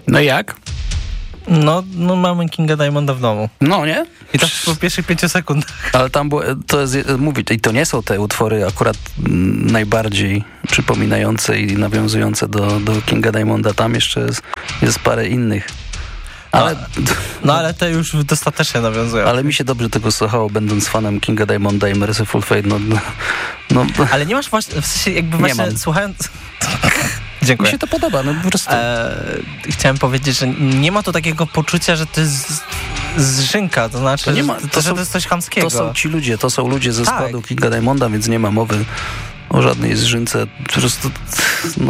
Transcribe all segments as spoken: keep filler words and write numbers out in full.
No jak? No, no mamy Kinga Diamonda w domu. No, nie? I to po pierwszych pięciu sekundach. Ale tam było, to jest, mówię, i to nie są te utwory akurat najbardziej przypominające i nawiązujące do, do Kinga Diamonda. Tam jeszcze jest, jest parę innych. Ale, no, no ale te już dostatecznie nawiązują. Ale mi się dobrze tego słuchało, będąc fanem Kinga Diamonda i Mercyful Fate. No, no, no. Ale nie masz właśnie, w sensie jakby właśnie mam. słuchając... Dziękuję. Mi się to podoba, no po prostu. E, chciałem powiedzieć, że nie ma tu takiego poczucia, że to jest zżynka, to znaczy, to nie ma, to, to, że są, to jest coś chamskiego. To są ci ludzie, to są ludzie ze tak. składu Kinga Diamonda, więc nie ma mowy o żadnej zżynce. Po prostu, no...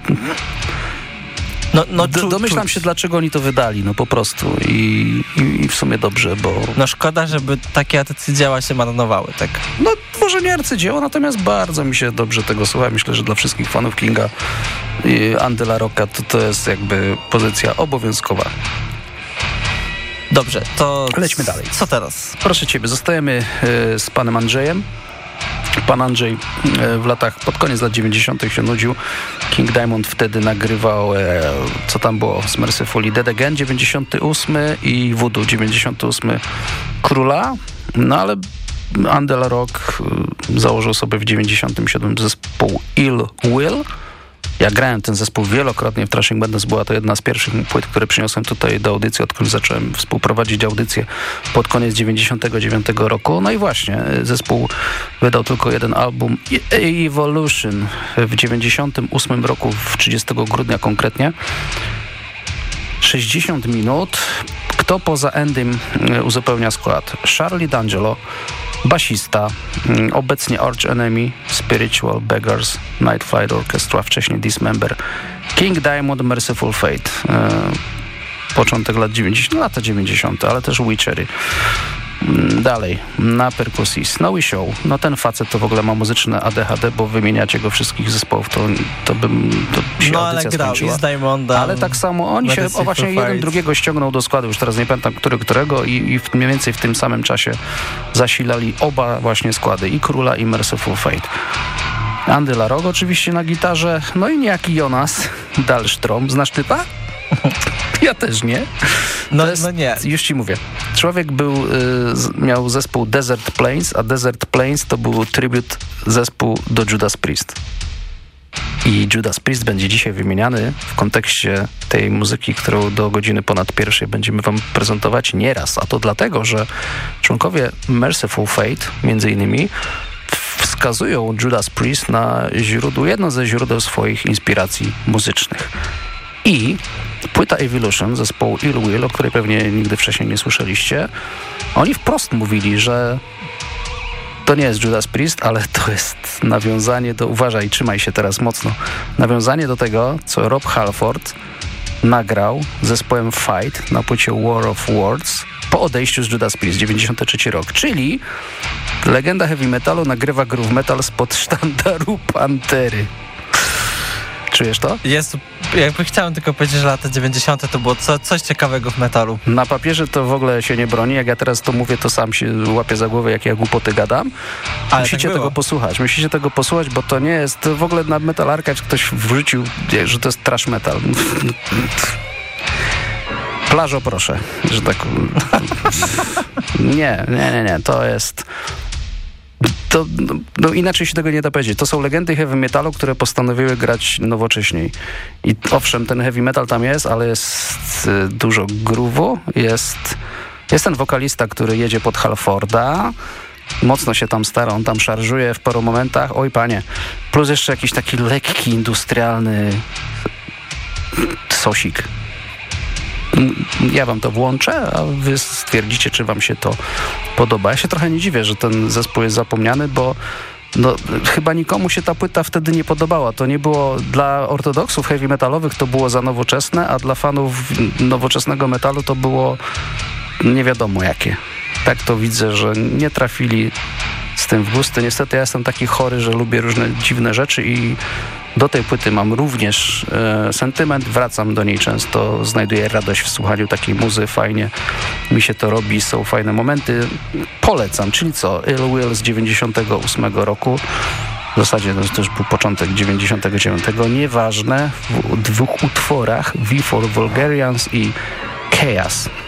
No, no, D- domyślam się, dlaczego oni to wydali, no po prostu. I, i, i w sumie dobrze, bo... No szkoda, żeby takie arcydzieła się marnowały, tak? No może nie arcydzieło, natomiast bardzo mi się dobrze tego słucha. Myślę, że dla wszystkich fanów Kinga i Andy LaRocca to, to jest jakby pozycja obowiązkowa. Dobrze, to... Lećmy dalej. Co teraz? Proszę ciebie, zostajemy y, z panem Andrzejem. Pan Andrzej w latach, pod koniec lat dziewięćdziesiątych się nudził. King Diamond wtedy nagrywał, e, co tam było z Mercyful, Dead Again dziewięćdziesiąty ósmy i Voodoo dziewięćdziesiąty ósmy Króla. No ale Andy LaRocca założył sobie w dziewięćdziesiątym siódmym zespół Ill Will. Ja grałem ten zespół wielokrotnie w Thrashing Madness. Była to jedna z pierwszych płyt, które przyniosłem tutaj do audycji, odkąd zacząłem współprowadzić audycję pod koniec dziewięćdziesiątego dziewiątego roku. No i właśnie, zespół wydał tylko jeden album, Evolution, w dziewięćdziesiątym ósmym roku, w trzydziestego grudnia konkretnie. sześćdziesiąt minut. Kto poza Endym uzupełnia skład? Charlie D'Angelo, basista, obecnie Arch Enemy, Spiritual Beggars, Night Flight Orchestra, wcześniej Dismember, King Diamond, Mercyful Fate, e, początek lat dziewięćdziesiątych, lata dziewięćdziesiąte, ale też Witchery. Dalej, na perkusji Snowy Show. No ten facet to w ogóle ma muzyczne A D H D, bo wymieniacie go wszystkich zespołów, to, to bym to się no, audycja ale grał skończyła. I z Diamondem. Ale tak samo oni się, o właśnie jeden drugiego ściągnął do składu, już teraz nie pamiętam który którego i, i w, mniej więcej w tym samym czasie zasilali oba właśnie składy, i Króla, i Mercyful Fate. Andy LaRocca oczywiście na gitarze, no i niejaki Jonas Dahlström. Znasz typa? Ja też nie. No, jest, no nie. Już ci mówię. Człowiek był, y, z, miał zespół Desert Plains, a Desert Plains to był tribut zespół do Judas Priest. I Judas Priest będzie dzisiaj wymieniany w kontekście tej muzyki, którą do godziny ponad pierwszej będziemy wam prezentować nieraz. A to dlatego, że członkowie Mercyful Fate, między innymi, wskazują Judas Priest na źródło, jedno ze źródeł swoich inspiracji muzycznych. I płyta Evolution zespołu Ill Will, o której pewnie nigdy wcześniej nie słyszeliście, oni wprost mówili, że to nie jest Judas Priest, ale to jest nawiązanie do, uważaj, trzymaj się teraz mocno, nawiązanie do tego, co Rob Halford nagrał z zespołem Fight na płycie War of Words po odejściu z Judas Priest, dziewięćdziesiąty trzeci rok. Czyli legenda heavy metalu nagrywa groove metal spod sztandaru Pantery. Czujesz to? Jest, jakby chciałem tylko powiedzieć, że lata dziewięćdziesiąte to było co, coś ciekawego w metalu. Na papierze to w ogóle się nie broni. Jak ja teraz to mówię, to sam się łapię za głowę, jak ja głupoty gadam. Ale musicie tak tego posłuchać. Musicie tego posłuchać, bo to nie jest... To w ogóle na Metal Archive ktoś wrzucił, że to jest trash metal. Plażo, proszę. Że tak... Nie, nie, nie, nie. To jest... To, no, no inaczej się tego nie da powiedzieć. To są legendy heavy metalu, które postanowiły grać nowocześniej. I owszem, ten heavy metal tam jest, ale jest y, dużo groove'u. Jest, jest ten wokalista, który jedzie pod Halforda. Mocno się tam stara, on tam szarżuje w paru momentach. Oj panie. Plus jeszcze jakiś taki lekki, industrialny sosik. Ja wam to włączę, a wy stwierdzicie, czy wam się to podoba. Ja się trochę nie dziwię, że ten zespół jest zapomniany, bo no, chyba nikomu się ta płyta wtedy nie podobała. To nie było dla ortodoksów heavy metalowych, to było za nowoczesne, a dla fanów nowoczesnego metalu to było nie wiadomo jakie. Tak to widzę, że nie trafili z tym w gusty. Niestety ja jestem taki chory, że lubię różne dziwne rzeczy i do tej płyty mam również e, sentyment, wracam do niej często, znajduję radość w słuchaniu takiej muzy, fajnie mi się to robi, są fajne momenty. Polecam, czyli co? Ill Will z dziewięćdziesiątego ósmego roku. w zasadzie to też był początek dziewięćdziesiątego dziewiątego. Nieważne, w dwóch utworach V for Vulgarians i Chaos.